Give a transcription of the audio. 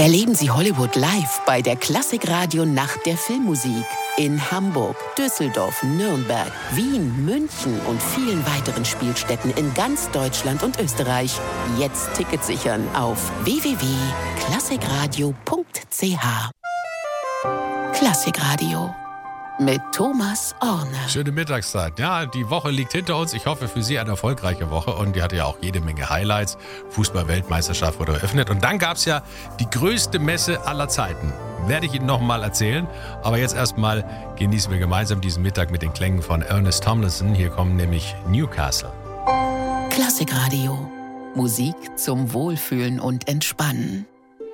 Erleben Sie Hollywood live bei der Klassikradio Nacht der Filmmusik in Hamburg, Düsseldorf, Nürnberg, Wien, München und vielen weiteren Spielstätten in ganz Deutschland und Österreich. Jetzt Tickets sichern auf www.klassikradio.ch. Klassikradio mit Thomas Orne. Schöne Mittagszeit. Ja, die Woche liegt hinter uns. Ich hoffe für Sie eine erfolgreiche Woche und die hatte ja auch jede Menge Highlights. Fußball-Weltmeisterschaft wurde eröffnet und dann gab es ja die größte Messe aller Zeiten. Werde ich Ihnen nochmal erzählen. Aber jetzt erstmal genießen wir gemeinsam diesen Mittag mit den Klängen von Ernest Tomlinson. Hier kommen nämlich Newcastle. Klassikradio. Musik zum Wohlfühlen und Entspannen.